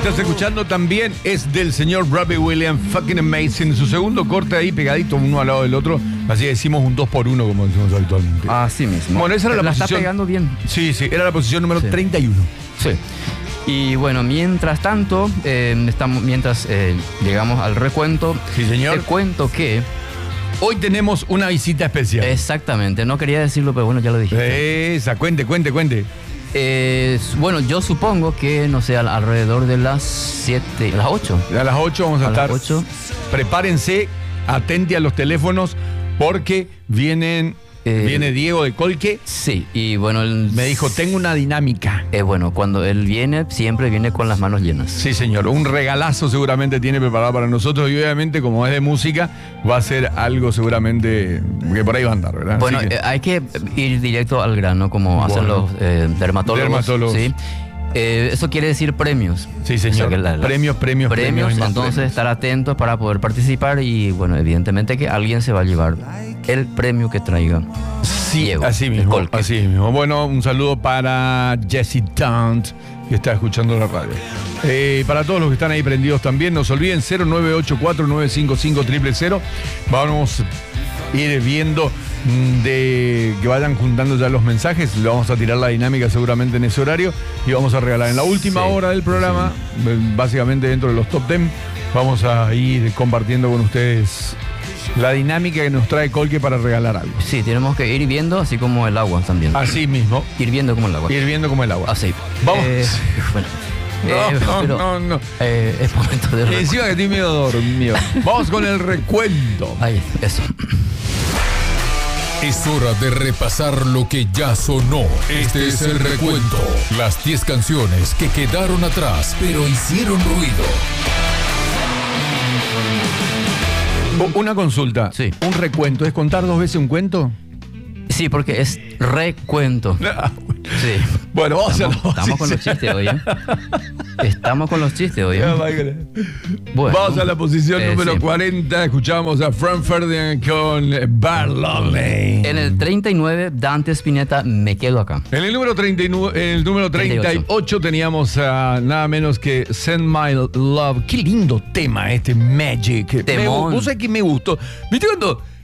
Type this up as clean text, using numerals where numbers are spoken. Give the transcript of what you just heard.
estás escuchando también es del señor Robbie Williams, Fucking Amazing. Su segundo corte ahí pegadito uno al lado del otro. Así decimos un 2x1 como decimos habitualmente. Así mismo. Bueno, esa era la posición. Está pegando bien. Sí, era la posición número 31. Sí. Y bueno, mientras tanto, mientras llegamos al recuento, sí, señor. Te cuento que hoy tenemos una visita especial. Exactamente, no quería decirlo, pero bueno, ya lo dijiste. Cuente. Bueno, yo supongo que, no sé, alrededor de las 7, las 8. A las 8 vamos a estar. Las 8. Prepárense, atente a los teléfonos, porque viene Diego de Colque. Sí, y bueno, me dijo, tengo una dinámica. Bueno, cuando él viene, siempre viene con las manos llenas. Sí, señor, un regalazo seguramente tiene preparado para nosotros y obviamente como es de música, va a ser algo seguramente que por ahí va a andar, ¿verdad? Bueno, hay que ir directo al grano, como hacen los dermatólogos. ¿Sí? Eso quiere decir premios. Sí, señor. O sea, premios. Entonces, estar atentos para poder participar y, bueno, evidentemente que alguien se va a llevar el premio que traiga. Sí, Diego, así mismo. Bueno, un saludo para Jesse Dunt, que está escuchando la radio. Para todos los que están ahí prendidos también, no se olviden, 0984-955-000. Vamos a ir viendo de que vayan juntando ya los mensajes. Le vamos a tirar la dinámica seguramente en ese horario y vamos a regalar en la última hora del programa, básicamente dentro de los top 10, vamos a ir compartiendo con ustedes la dinámica que nos trae Colque para regalar algo. Sí, tenemos que ir viendo, así como el agua también. Así mismo. Ir viendo como el agua. Así. Vamos. Bueno. No. Es momento de recuento. Encima que estoy medio dormido. Vamos con el recuento. Ahí, eso. Es hora de repasar lo que ya sonó. Este es el recuento. Las 10 canciones que quedaron atrás, pero hicieron ruido. Una consulta. Sí. ¿Un recuento es contar 2 veces un cuento? Sí, porque es recuento. Sí. Bueno, estamos con los chistes hoy, Estamos con los chistes hoy, Bueno, vamos a la posición número 40. Escuchamos a Frank Ferdinand con Bad Lonely. En el 39, Dante Spinetta, Me Quedo Acá. En el número 38 teníamos a nada menos que Send My Love. Qué lindo tema este, Magic. Temón. Vos sabés que me gustó. ¿Viste cuando